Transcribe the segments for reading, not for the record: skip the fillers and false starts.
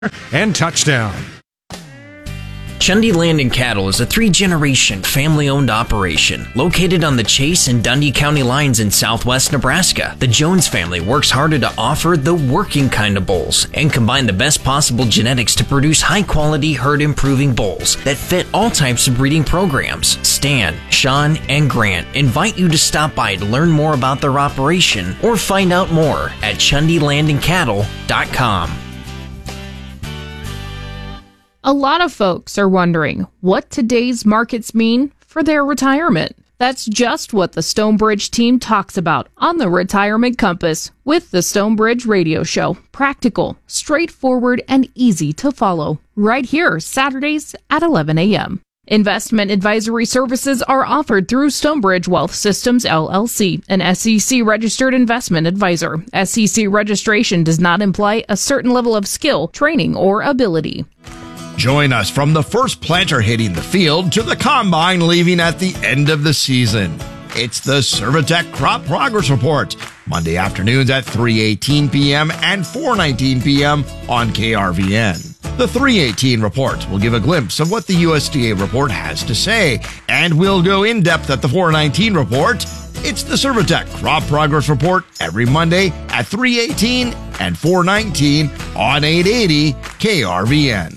and touchdown. Chundy Land and Cattle is a 3-generation family-owned operation located on the Chase and Dundee County lines in southwest Nebraska. The Jones family works harder to offer the working kind of bulls and combine the best possible genetics to produce high-quality herd-improving bulls that fit all types of breeding programs. Stan, Sean, and Grant invite you to stop by to learn more about their operation or find out more at chundylandandcattle.com. A lot of folks are wondering what today's markets mean for their retirement. That's just what the Stonebridge team talks about on the Retirement Compass with the Stonebridge Radio Show. Practical, straightforward, and easy to follow. Right here, Saturdays at 11 a.m. Investment advisory services are offered through Stonebridge Wealth Systems, LLC, an SEC-registered investment advisor. SEC registration does not imply a certain level of skill, training, or ability. Join us from the first planter hitting the field to the combine leaving at the end of the season. It's the Servitec Crop Progress Report, Monday afternoons at 3:18 p.m. and 4:19 p.m. on KRVN. The 3:18 report will give a glimpse of what the USDA report has to say, and we'll go in depth at the 4:19 report. It's the Servitec Crop Progress Report every Monday at 3:18 and 4:19 on 880 KRVN.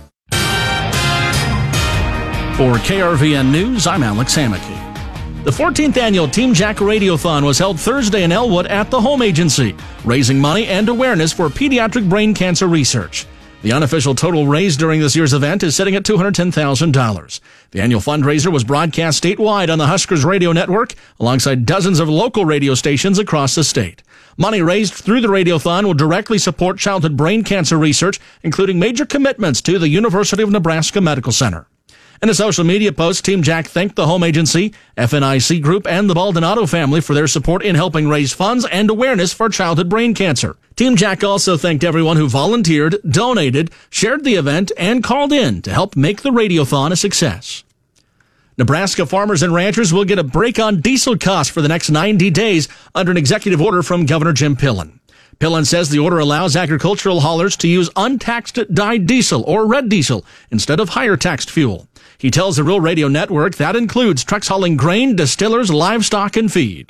For KRVN News, I'm Alex Hammaky. The 14th annual Team Jack Radiothon was held Thursday in Elwood at the Home Agency, raising money and awareness for pediatric brain cancer research. The unofficial total raised during this year's event is sitting at $210,000. The annual fundraiser was broadcast statewide on the Huskers Radio Network, alongside dozens of local radio stations across the state. Money raised through the Radiothon will directly support childhood brain cancer research, including major commitments to the University of Nebraska Medical Center. In a social media post, Team Jack thanked the Home Agency, FNIC Group, and the Baldonado family for their support in helping raise funds and awareness for childhood brain cancer. Team Jack also thanked everyone who volunteered, donated, shared the event, and called in to help make the Radiothon a success. Nebraska farmers and ranchers will get a break on diesel costs for the next 90 days under an executive order from Governor Jim Pillen. Pillen says the order allows agricultural haulers to use untaxed dyed diesel or red diesel instead of higher taxed fuel. He tells the Rural Radio Network that includes trucks hauling grain, distillers, livestock, and feed.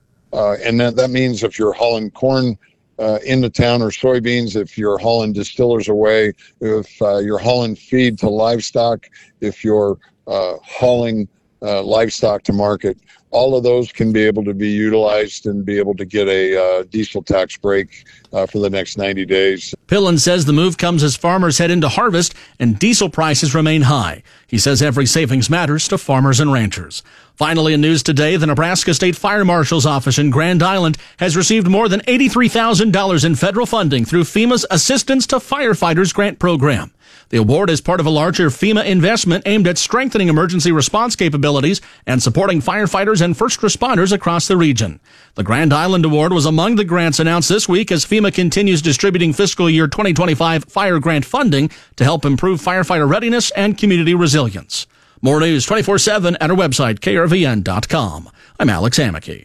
And that means if you're hauling corn into town or soybeans, if you're hauling distillers away, if you're hauling feed to livestock, if you're hauling livestock to market, all of those can be able to be utilized and be able to get a diesel tax break for the next 90 days. Pillen says the move comes as farmers head into harvest and diesel prices remain high. He says every savings matters to farmers and ranchers. Finally, in news today, the Nebraska State Fire Marshal's Office in Grand Island has received more than $83,000 in federal funding through FEMA's Assistance to Firefighters grant program. The award is part of a larger FEMA investment aimed at strengthening emergency response capabilities and supporting firefighters and first responders across the region. The Grand Island Award was among the grants announced this week as FEMA continues distributing fiscal year 2025 fire grant funding to help improve firefighter readiness and community resilience. More news 24/7 at our website, krvn.com. I'm Alex Hammaky.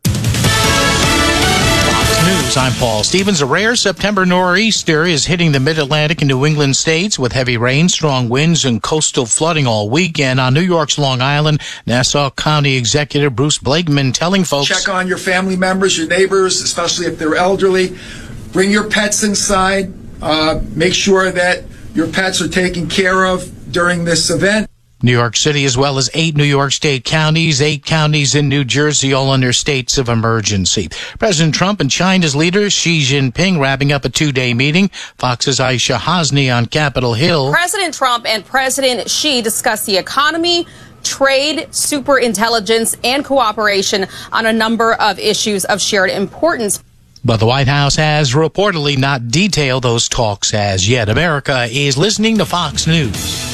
News. I'm Paul Stevens. A rare September nor'easter is hitting the mid-Atlantic and New England states with heavy rain, strong winds, and coastal flooding all weekend. On New York's Long Island, Nassau County Executive Bruce Blakeman telling folks, check on your family members, your neighbors, especially if they're elderly. Bring your pets inside. Make sure that your pets are taken care of during this event. New York City, as well as 8 New York State counties, 8 counties in New Jersey, all under states of emergency. President Trump and China's leader Xi Jinping wrapping up a 2-day meeting. Fox's Aisha Hasni on Capitol Hill. President Trump and President Xi discussed the economy, trade, superintelligence, and cooperation on a number of issues of shared importance. But the White House has reportedly not detailed those talks as yet. America is listening to Fox News.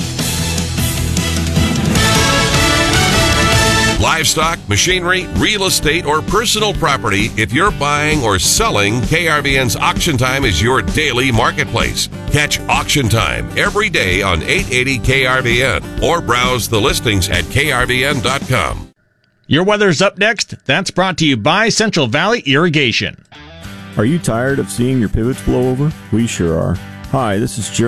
Livestock, machinery, real estate, or personal property. If you're buying or selling, KRVN's Auction Time is your daily marketplace. Catch Auction Time every day on 880 KRVN or browse the listings at krvn.com. Your weather's up next. That's brought to you by Central Valley Irrigation. Are you tired of seeing your pivots blow over? We sure are. Hi, this is Jeremy.